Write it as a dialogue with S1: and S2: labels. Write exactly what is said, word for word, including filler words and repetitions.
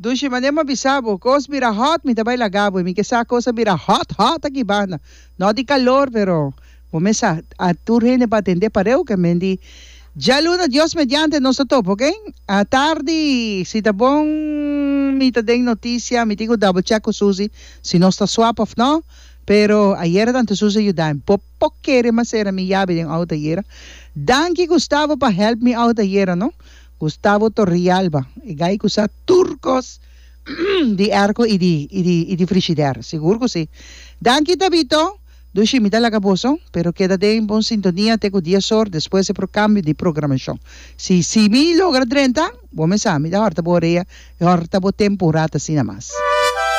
S1: Dushi, manema bisabo, cos mira hot, mi tabay lagabo, mi kesa cosa mira hot, hot aqui bana. No di calor, pero começa a turrene para atender para eu que mendi. Já luna, Dios mediante, nosso topo, ok? À tarde, se tá bom, me tá dando notícia, me digo double check com Suzy, se não está swap of não, pero ayer tanto Suzy ajudar, po poquere mas era mi yabe den auto ayer. Danke Gustavo para help me out ayer, no? Gustavo Torrialba, e gai que usa turcos di arco e di, e di, e di frigider, seguro que sim. Danke Tabito. Dushi me dá la caboso, pero quédate en buena sintonía, tengo diez horas después del cambio de programación. Si, si me logra treinta, vamos a me da harta borea, harta bo temporada sin más.